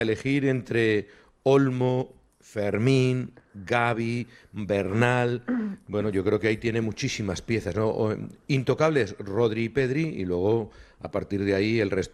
elegir entre Olmo, Fermín, Gavi, Bernal. Bueno, yo creo que ahí tiene muchísimas piezas, ¿no? Intocables, Rodri y Pedri, y luego a partir de ahí el resto.